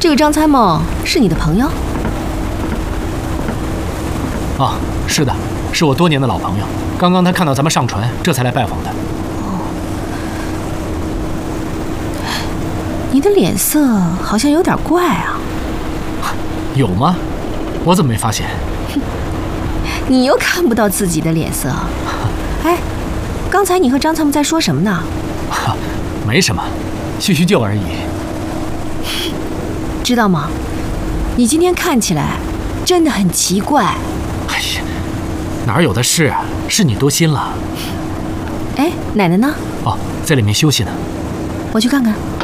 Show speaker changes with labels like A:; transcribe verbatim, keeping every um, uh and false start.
A: 这个张参谋是你的朋友？
B: 啊，是的，是我多年的老朋友。刚刚他看到咱们上船，这才来拜访的。
A: 哦，你的脸色好像有点怪啊。
B: 有吗？我怎么没发现？
A: 你又看不到自己的脸色。哎，刚才你和张参谋在说什么呢？
B: 没什么，叙叙旧而已。
A: 知道吗？你今天看起来真的很奇怪。
B: 哎呀，哪有的事啊，是你多心了。
A: 哎，奶奶呢？
B: 哦，在里面休息呢。
A: 我去看看。